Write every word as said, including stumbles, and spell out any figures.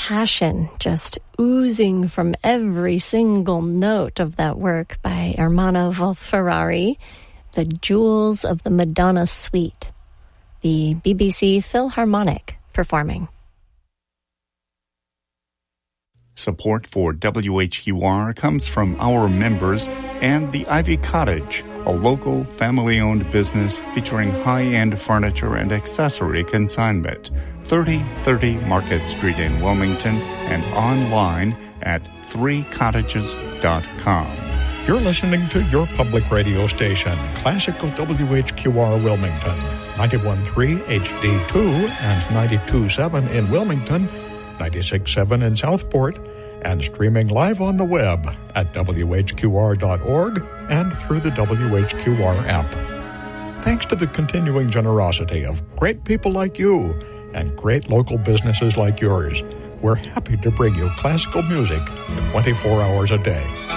passion just oozing from every single note of that work by Ermanno Wolf-Ferrari, The Jewels of the Madonna Suite, the B B C Philharmonic performing. Support for W H Q R comes from our members and the Ivy Cottage, a local family-owned business featuring high-end furniture and accessory consignment. thirty thirty Market Street in Wilmington and online at three cottages dot com. You're listening to your public radio station, Classical W H Q R Wilmington, ninety-one point three H D two and ninety-two point seven in Wilmington, ninety-six point seven in Southport, and streaming live on the web at W H Q R dot org and through the W H Q R app. Thanks to the continuing generosity of great people like you and great local businesses like yours, we're happy to bring you classical music twenty-four hours a day.